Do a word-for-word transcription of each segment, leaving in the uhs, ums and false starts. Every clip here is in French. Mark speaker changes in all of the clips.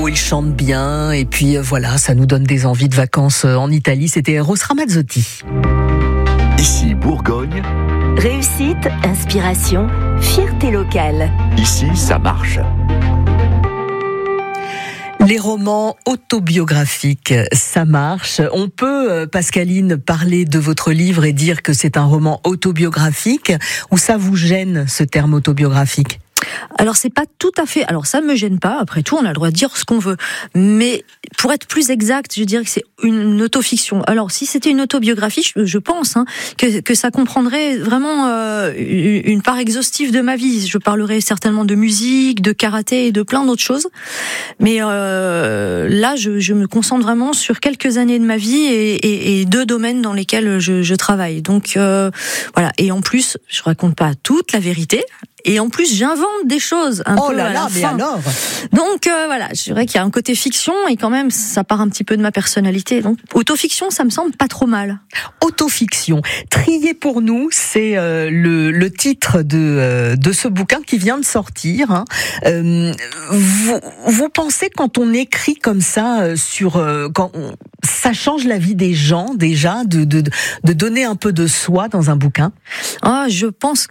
Speaker 1: Il chante bien et puis voilà, ça nous donne des envies de vacances en Italie. C'était Eros Ramazzotti.
Speaker 2: Ici Bourgogne.
Speaker 3: Réussite, inspiration, fierté locale.
Speaker 2: Ici, ça marche.
Speaker 1: Les romans autobiographiques, ça marche. On peut, Pascaline, parler de votre livre et dire que c'est un roman autobiographique, ou ça vous gêne, ce terme autobiographique ?
Speaker 4: Alors c'est pas tout à fait. Alors ça me gêne pas. Après tout, on a le droit de dire ce qu'on veut. Mais pour être plus exact, je dirais que c'est une autofiction. Alors si c'était une autobiographie, je, je pense hein, que que ça comprendrait vraiment euh, une part exhaustive de ma vie. Je parlerais certainement de musique, de karaté et de plein d'autres choses. Mais euh, là, je, je me concentre vraiment sur quelques années de ma vie et, et, et deux domaines dans lesquels je, je travaille. Donc euh, voilà. Et en plus, je raconte pas toute la vérité. Et en plus, j'invente des choses un
Speaker 1: oh
Speaker 4: peu
Speaker 1: là
Speaker 4: à
Speaker 1: là,
Speaker 4: la
Speaker 1: mais
Speaker 4: fin.
Speaker 1: alors
Speaker 4: Donc euh, voilà, je dirais qu'il y a un côté fiction et quand même, ça part un petit peu de ma personnalité. Donc autofiction, ça me semble pas trop mal.
Speaker 1: Autofiction. Trier pour nous, c'est euh, le, le titre de, euh, de ce bouquin qui vient de sortir. Hein. Euh, vous, vous pensez quand on écrit comme ça euh, sur, euh, quand on, ça change la vie des gens déjà de, de de donner un peu de soi dans un bouquin?
Speaker 4: Ah, je pense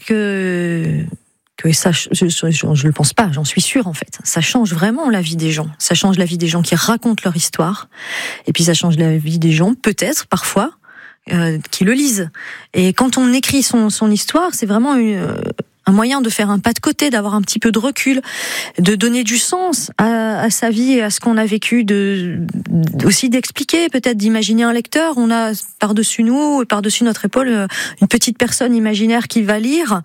Speaker 4: que que ça, je, je, je, je le pense pas, j'en suis sûre en fait. Ça change vraiment la vie des gens. Ça change la vie des gens qui racontent leur histoire, et puis ça change la vie des gens, peut-être parfois, euh, qui le lisent. Et quand on écrit son son histoire, c'est vraiment une un moyen de faire un pas de côté, d'avoir un petit peu de recul, de donner du sens à, à sa vie et à ce qu'on a vécu, de, aussi d'expliquer, peut-être d'imaginer un lecteur. On a par-dessus nous, par-dessus notre épaule, une petite personne imaginaire qui va lire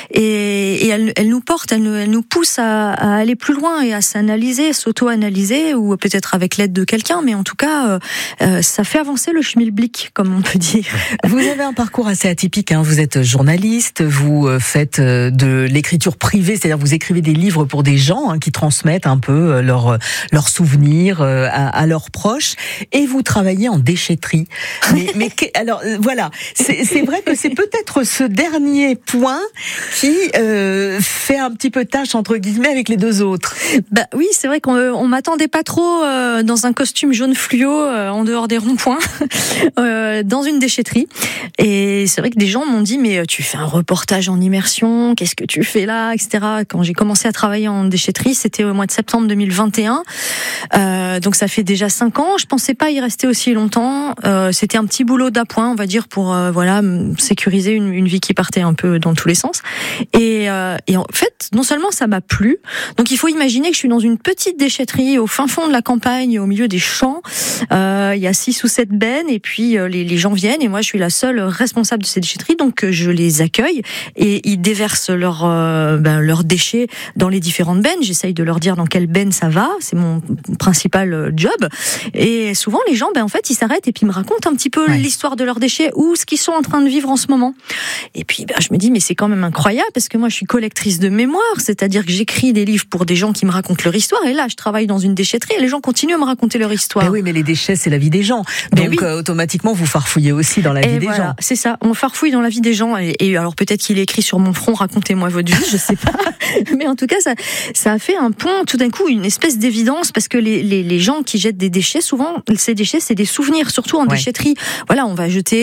Speaker 4: et, et elle, elle nous porte, elle, elle nous pousse à, à aller plus loin et à s'analyser, s'auto-analyser, ou peut-être avec l'aide de quelqu'un, mais en tout cas, euh, ça fait avancer le schmilblick, comme on peut dire.
Speaker 1: Vous avez un parcours assez atypique, hein. Vous êtes journaliste, vous faites de l'écriture privée, c'est-à-dire vous écrivez des livres pour des gens hein, qui transmettent un peu leurs leurs souvenirs à, à leurs proches, et vous travaillez en déchetterie. Mais, mais alors voilà, c'est, c'est vrai que c'est peut-être ce dernier point qui euh, fait un petit peu tâche entre guillemets avec les deux autres.
Speaker 4: Bah oui, c'est vrai qu'on on m'attendait pas trop euh, dans un costume jaune fluo euh, en dehors des ronds-points euh, dans une déchetterie. Et c'est vrai que des gens m'ont dit mais tu fais un reportage en immersion, qu'est-ce que tu fais là, et cetera. Quand j'ai commencé à travailler en déchetterie, c'était au mois de septembre deux mille vingt et un. Euh, donc ça fait déjà cinq ans. Je pensais pas y rester aussi longtemps. Euh, c'était un petit boulot d'appoint, on va dire, pour euh, voilà sécuriser une, une vie qui partait un peu dans tous les sens. Et, euh, et en fait, non seulement ça m'a plu. Donc il faut imaginer que je suis dans une petite déchetterie au fin fond de la campagne, au milieu des champs. Euh, il y a six ou sept bennes et puis euh, les, les gens viennent et moi je suis la seule responsable de ces déchetteries. Donc je les accueille et ils déversent leurs euh, ben, leurs déchets dans les différentes bennes. J'essaye de leur dire dans quelle benne ça va. C'est mon principal job. Et souvent les gens, ben en fait, ils s'arrêtent et puis ils me racontent un petit peu ouais. l'histoire de leurs déchets ou ce qu'ils sont en train de vivre en ce moment. Et puis ben je me dis mais c'est quand même incroyable parce que moi je suis collectrice de mémoire, c'est-à-dire que j'écris des livres pour des gens qui me racontent leur histoire. Et là, je travaille dans une déchetterie et les gens continuent à me raconter leur histoire.
Speaker 1: Ben oui, mais les déchets, c'est la vie des gens.
Speaker 4: Ben
Speaker 1: Donc oui. euh, automatiquement, vous farfouillez aussi dans la vie
Speaker 4: et
Speaker 1: des
Speaker 4: voilà,
Speaker 1: gens.
Speaker 4: C'est ça, on farfouille dans la vie des gens. Et, et alors peut-être qu'il est écrit sur mon front, racontez-moi votre vie, je sais pas. Mais en tout cas, ça, ça a fait un point, tout d'un coup, une espèce d'évidence, parce que les, les, les gens qui jettent des déchets, souvent, ces déchets, c'est des souvenirs, surtout en ouais. déchetterie. Voilà, on va jeter